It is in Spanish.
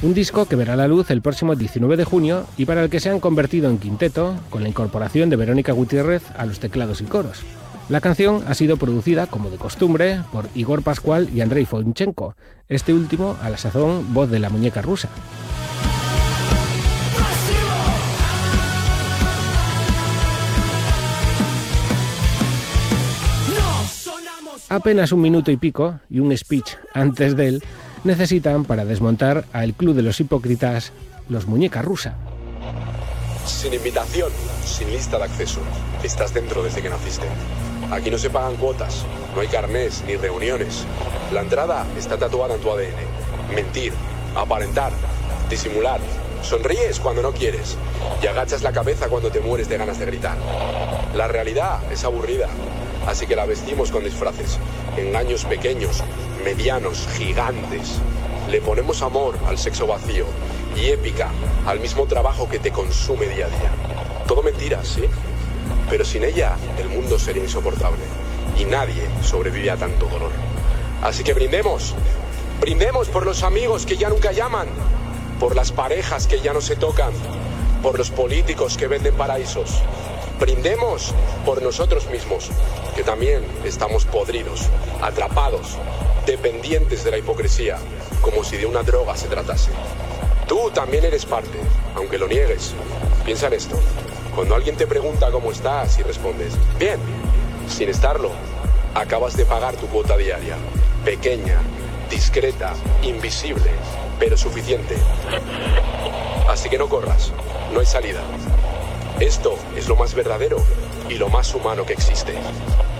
Un disco que verá la luz el próximo 19 de junio y para el que se han convertido en quinteto con la incorporación de Verónica Gutiérrez a los teclados y coros. La canción ha sido producida, como de costumbre, por Igor Pascual y Andrei Fonchenko, este último a la sazón voz de la muñeca rusa. Apenas un minuto y pico y un speech antes de él necesitan para desmontar al Club de los Hipócritas, los Muñeca Rusa. Sin invitación, sin lista de acceso. Estás dentro desde que naciste. Aquí no se pagan cuotas, no hay carnés ni reuniones. La entrada está tatuada en tu ADN. Mentir, aparentar, disimular. Sonríes cuando no quieres y agachas la cabeza cuando te mueres de ganas de gritar. La realidad es aburrida, así que la vestimos con disfraces. Engaños pequeños, medianos, gigantes. Le ponemos amor al sexo vacío y épica al mismo trabajo que te consume día a día. Todo mentiras, ¿sí? Pero sin ella el mundo sería insoportable y nadie sobrevive a tanto dolor. Así que brindemos. Brindemos por los amigos que ya nunca llaman, por las parejas que ya no se tocan, por los políticos que venden paraísos. Brindemos por nosotros mismos, que también estamos podridos, atrapados, dependientes de la hipocresía, como si de una droga se tratase. Tú también eres parte, aunque lo niegues. Piensa en esto. Cuando alguien te pregunta cómo estás y respondes, bien, sin estarlo, acabas de pagar tu cuota diaria. Pequeña, discreta, invisible, pero suficiente. Así que no corras, no hay salida. Esto es lo más verdadero y lo más humano que existe.